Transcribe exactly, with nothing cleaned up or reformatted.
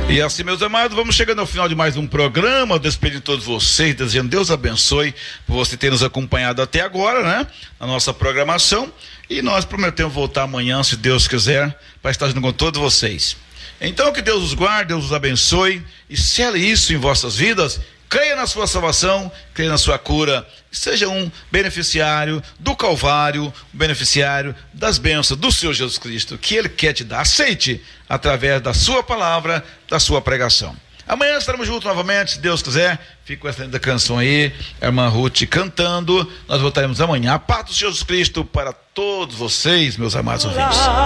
E assim, meus amados, vamos chegando ao final de mais um programa, despedindo todos vocês, desejando Deus abençoe por você ter nos acompanhado até agora, né? Na nossa programação. E nós prometemos voltar amanhã, se Deus quiser, para estar junto com todos vocês. Então, que Deus os guarde, Deus os abençoe e cele isso em vossas vidas. Creia na sua salvação, creia na sua cura, seja um beneficiário do Calvário, um beneficiário das bênçãos do Senhor Jesus Cristo, que Ele quer te dar. Aceite através da sua palavra, da sua pregação. Amanhã estaremos juntos novamente, se Deus quiser. Fica com essa linda canção aí, a irmã Ruth cantando. Nós voltaremos amanhã. A paz do Senhor Jesus Cristo para todos vocês, meus amados ouvintes.